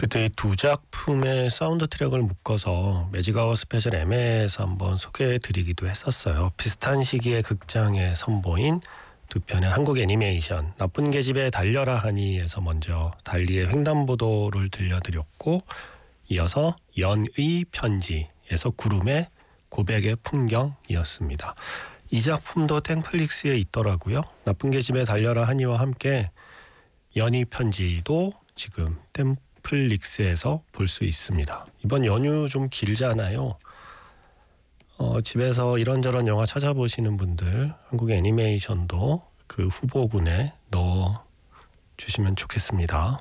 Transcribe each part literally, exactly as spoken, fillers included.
그때 두 작품의 사운드 트랙을 묶어서 매직아워 스페셜 엠에에서 한번 소개해드리기도 했었어요. 비슷한 시기에 극장에 선보인 두 편의 한국 애니메이션 나쁜 계집애 달려라 하니에서 먼저 달리의 횡단보도를 들려드렸고, 이어서 연의 편지에서 구름의 고백의 풍경이었습니다. 이 작품도 땡플릭스에 있더라고요. 나쁜 계집애 달려라 하니와 함께 연의 편지도 지금 땡플릭스에서 볼 수 있습니다. 이번 연휴 좀 길잖아요. 어, 집에서 이런저런 영화 찾아보시는 분들 한국 애니메이션도 그 후보군에 넣어주시면 좋겠습니다.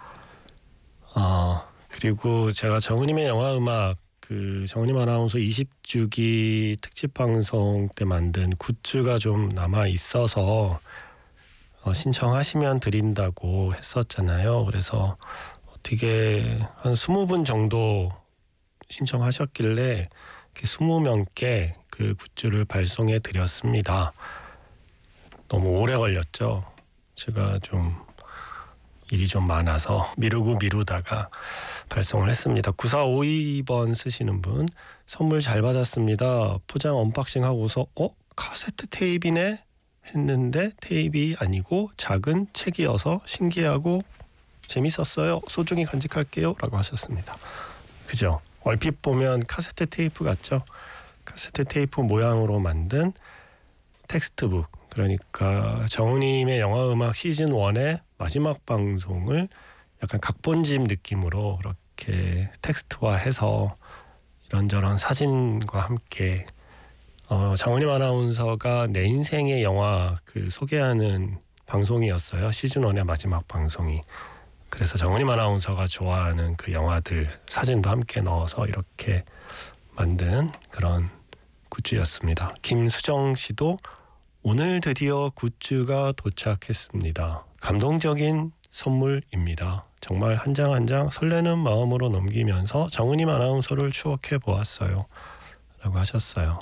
어, 그리고 제가 정은임의 영화음악 그 정은임 아나운서 이십 주기 특집 방송 때 만든 굿즈가 좀 남아 있어서 어, 신청하시면 드린다고 했었잖아요. 그래서 어떻게 한 이십 분 정도 신청하셨길래 이십 명께 그 굿즈를 발송해 드렸습니다. 너무 오래 걸렸죠. 제가 좀 일이 좀 많아서 미루고 미루다가 발송을 했습니다. 구사오이 번 쓰시는 분, 선물 잘 받았습니다. 포장 언박싱 하고서 어? 카세트 테이프네? 했는데 테이프이 아니고 작은 책이어서 신기하고 재밌었어요. 소중히 간직할게요 라고 하셨습니다. 그죠? 얼핏 보면 카세트 테이프 같죠? 카세트 테이프 모양으로 만든 텍스트북, 그러니까 정은임의 영화음악 시즌 일의 마지막 방송을 약간 각본집 느낌으로 그렇게 텍스트화해서 이런저런 사진과 함께 어, 정은임 아나운서가 내 인생의 영화 그 소개하는 방송이었어요. 시즌 일의 마지막 방송이. 그래서 정은임 아나운서가 좋아하는 그 영화들 사진도 함께 넣어서 이렇게 만든 그런 굿즈였습니다. 김수정 씨도 오늘 드디어 굿즈가 도착했습니다. 감동적인 선물입니다. 정말 한 장 한 장 설레는 마음으로 넘기면서 정은임 아나운서를 추억해 보았어요 라고 하셨어요.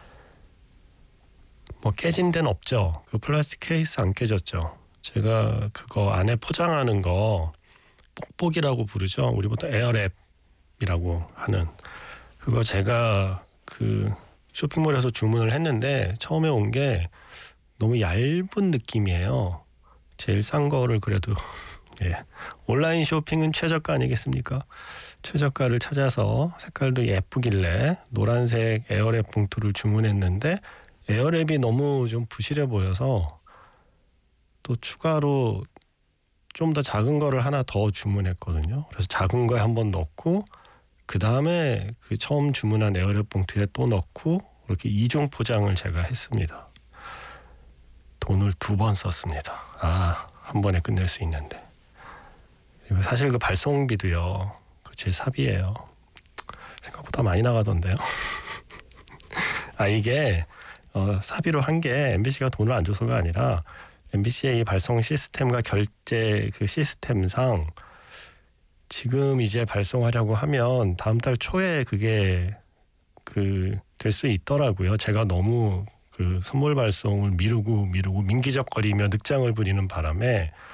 뭐 깨진 데는 없죠. 그 플라스틱 케이스 안 깨졌죠. 제가 그거 안에 포장하는 거 뽁뽁이라고 부르죠. 우리 보통 에어랩이라고 하는 그거 제가 그 쇼핑몰에서 주문을 했는데 처음에 온 게 너무 얇은 느낌이에요. 제일 싼 거를 그래도 예. 온라인 쇼핑은 최저가 아니겠습니까? 최저가를 찾아서 색깔도 예쁘길래 노란색 에어랩 봉투를 주문했는데 에어랩이 너무 좀 부실해 보여서 또 추가로 좀 더 작은 거를 하나 더 주문했거든요. 그래서 작은 거에 한번 넣고 그 다음에 그 처음 주문한 에어랩 봉투에 또 넣고 이렇게 이중 포장을 제가 했습니다. 돈을 두 번 썼습니다. 아, 한 번에 끝낼 수 있는데. 그리고 사실 그 발송비도요. 그 제 사비예요. 생각보다 많이 나가던데요. 아, 이게 어, 사비로 한 게 엠비씨가 돈을 안 줘서가 아니라 엠비씨의 이 발송 시스템과 결제 그 시스템상 지금 이제 발송하려고 하면 다음 달 초에 그게 그 될 수 있더라고요. 제가 너무 그 선물 발송을 미루고 미루고 민기적거리며 늑장을 부리는 바람에